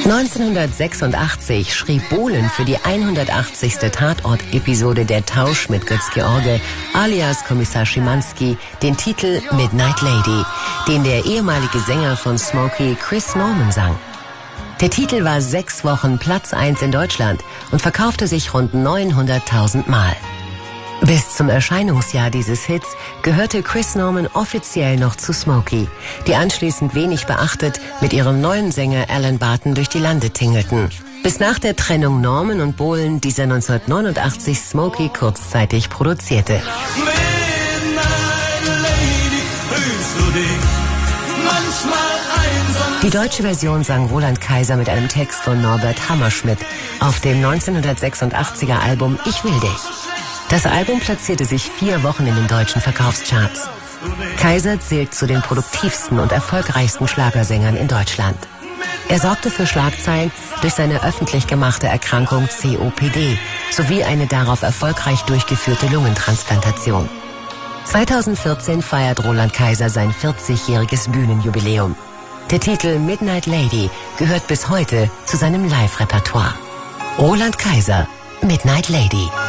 1986 schrieb Bohlen für die 180. Tatort-Episode Der Tausch mit Götz George alias Kommissar Schimanski den Titel Midnight Lady, den der ehemalige Sänger von Smokey Chris Norman sang. Der Titel war 6 Wochen Platz 1 in Deutschland und verkaufte sich rund 900.000 Mal. Bis zum Erscheinungsjahr dieses Hits gehörte Chris Norman offiziell noch zu Smokey, die anschließend wenig beachtet mit ihrem neuen Sänger Alan Barton durch die Lande tingelten. Bis nach der Trennung Norman und Bohlen dieser 1989 Smokey kurzzeitig produzierte. Die deutsche Version sang Roland Kaiser mit einem Text von Norbert Hammerschmidt auf dem 1986er Album Ich will dich. Das Album platzierte sich 4 Wochen in den deutschen Verkaufscharts. Kaiser zählt zu den produktivsten und erfolgreichsten Schlagersängern in Deutschland. Er sorgte für Schlagzeilen durch seine öffentlich gemachte Erkrankung COPD sowie eine darauf erfolgreich durchgeführte Lungentransplantation. 2014 feiert Roland Kaiser sein 40-jähriges Bühnenjubiläum. Der Titel Midnight Lady gehört bis heute zu seinem Live-Repertoire. Roland Kaiser, Midnight Lady.